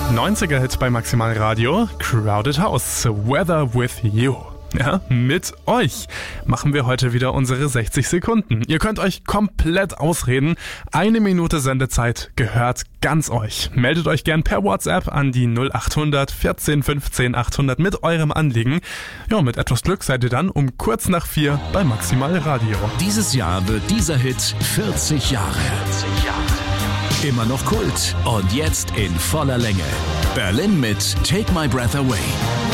90er-Hit bei Maximal Radio, Crowded House, Weather with You. Ja, mit euch machen wir heute wieder unsere 60 Sekunden. Ihr könnt euch komplett ausreden. 1 Minute Sendezeit gehört ganz euch. Meldet euch gern per WhatsApp an die 0800 14 15 800 mit eurem Anliegen. Ja, mit etwas Glück seid ihr dann um kurz nach 4 bei Maximal Radio. Dieses Jahr wird dieser Hit 40 Jahre. Immer noch Kult und jetzt in voller Länge. Berlin mit Take My Breath Away.